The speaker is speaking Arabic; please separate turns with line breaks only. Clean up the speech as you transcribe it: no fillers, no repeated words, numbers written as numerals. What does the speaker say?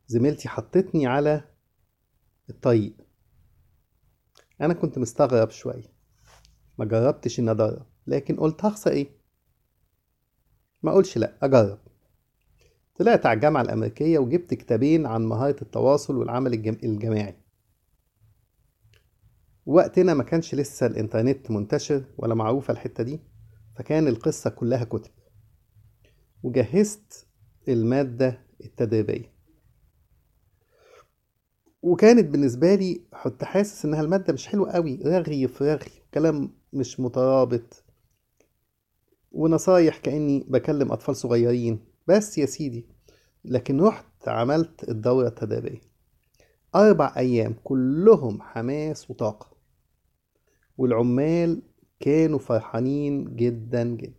زميلتي حطتني على الطريق. انا كنت مستغرب شوية، ما جربتش اني ادرب، لكن قلت هخسر ايه؟ ما اقولش لا اجرب. طلعت على الجامعة الامريكية وجبت كتابين عن مهارة التواصل والعمل الجماعي. وقتنا ما كانش لسه الانترنت منتشر ولا معروفة الحتة دي، فكان القصة كلها كتب. وجهزت المادة التدريبية، وكانت بالنسبة لي كنت حاسس إنها المادة مش حلوة قوي، رغي في رغي، كلام مش مترابط، ونصايح كأني بكلم أطفال صغيرين. بس يا سيدي، لكن رحت عملت الدورة التدريبية 4 أيام كلهم حماس وطاقة، والعمال كانوا فرحانين جدا جدا.